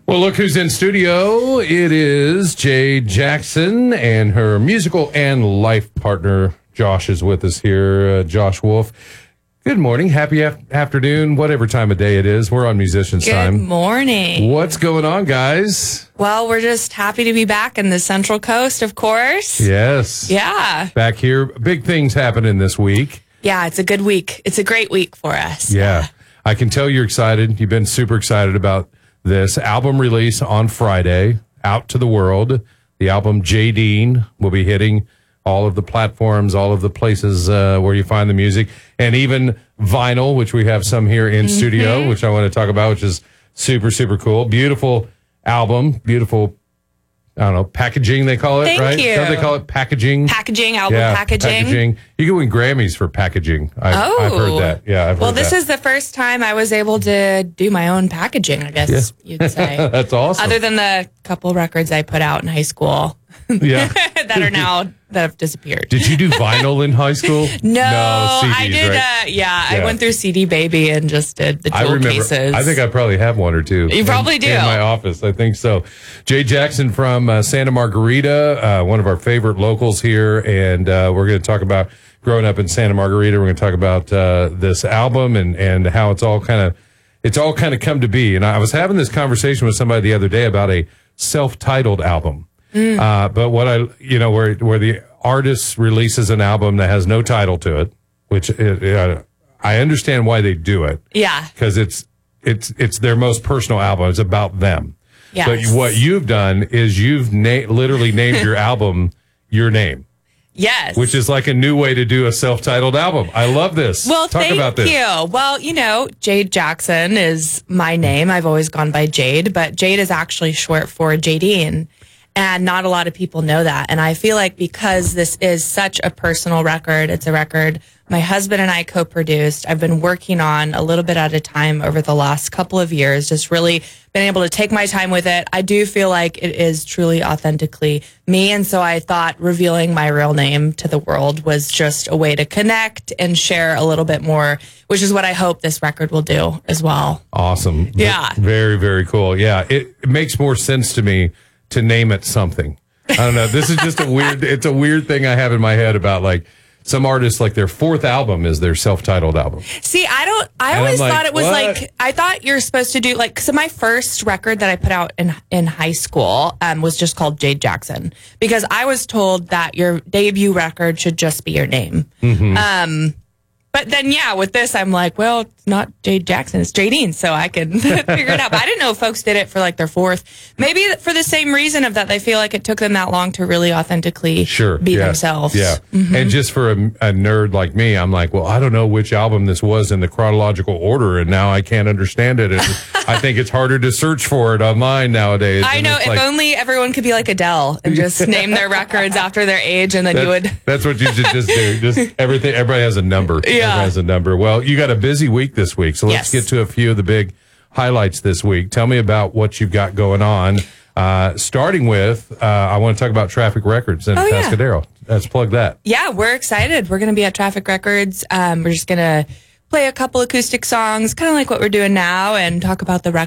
Well, look who's in studio. It is Jade Jackson and her musical and life partner, Josh, is with us here. Josh Wolf. Good morning. Happy afternoon, whatever time of day it is. We're on Musicians Time. Good morning. What's going on, guys? Well, we're just happy to be back in the Central Coast, of course. Yes. Yeah. Back here. Big things happening this week. Yeah, it's a good week. It's a great week for us. Yeah. I can tell you're excited. You've been super excited about this album release on Friday, out to the world. The album Jadine will be hitting all of the platforms, all of the places where you find the music, and even vinyl, which we have some here in studio, which I want to talk about, which is super, super cool. Beautiful album, beautiful, I don't know, packaging they call it, Thank right? you. Don't they call it packaging? Packaging, album packaging. You can win Grammys for packaging. I've heard that. Yeah, I've heard Well, this that. is the first time I was able to do my own packaging, I guess you'd say. That's awesome. Other than the couple records I put out in high school Yeah. that have disappeared. Did you do vinyl in high school? No, CDs, I did. right? I went through CD Baby and just did the jewel cases. I think I probably have one or two. You probably do. In my office. I think so. Jay Jackson from Santa Margarita, one of our favorite locals here. And we're going to talk about growing up in Santa Margarita. We're going to talk about this album and how it's all kind of come to be. And I was having this conversation with somebody the other day about a self-titled album. But what where the artist releases an album that has no title to it, which I understand why they do it. Yeah. Because it's their most personal album. It's about them. Yes. But what you've done is you've literally named your album your name. Yes. Which is like a new way to do a self-titled album. I love this. Well, Talk about this. Thank you. Well, Jade Jackson is my name. I've always gone by Jade, but Jade is actually short for Jadine. And not a lot of people know that. And I feel like because this is such a personal record, it's a record my husband and I co-produced. I've been working on a little bit at a time over the last couple of years, just really been able to take my time with it. I do feel like it is truly authentically me. And so I thought revealing my real name to the world was just a way to connect and share a little bit more, which is what I hope this record will do as well. Awesome. Yeah. Very, very cool. Yeah. It makes more sense to me to name it something. I don't know. This is just it's a weird thing I have in my head about like some artists, like their fourth album is their self-titled album. See, I always thought it was like, I thought you're supposed to do like, so my first record that I put out in high school was just called Jade Jackson because I was told that your debut record should just be your name. But then, with this, I'm like, well, it's not Jade Jackson, it's Jadine, so I can figure it out. But I didn't know folks did it for like their fourth. Maybe for the same reason of that they feel like it took them that long to really authentically be themselves. Yeah. And just for a nerd like me, I'm like, well, I don't know which album this was in the chronological order, and now I can't understand it. And I think it's harder to search for it online nowadays. I know. If only everyone could be like Adele and just name their records after their age, and then you would. That's what you should just do. Just everything. Everybody has a number. Yeah. Everybody has a number. Well, you got a busy week this week, so let's get to a few of the big highlights this week. Tell me about what you've got going on. Starting with, I want to talk about Traffic Records in Tascadero. Let's plug that. Yeah, we're excited. We're going to be at Traffic Records. We're just going to play a couple acoustic songs, kind of like what we're doing now, and talk about the record.